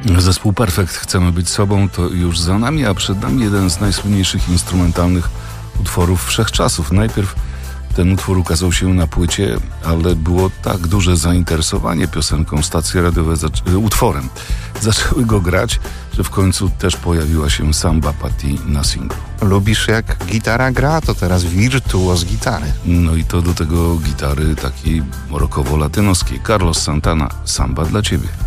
Zespół Perfekt Chcemy być sobą to już za nami, a przed nami jeden z najsłynniejszych instrumentalnych utworów wszechczasów. Najpierw ten utwór ukazał się na płycie, ale było tak duże zainteresowanie piosenką, stacje radiowe utworem zaczęły go grać, że w końcu też pojawiła się Samba Patty na singlu. Lubisz jak gitara gra, to teraz wirtuoz gitary. No i to do tego gitary takiej rockowo-latynoskiej. Carlos Santana, Samba dla ciebie.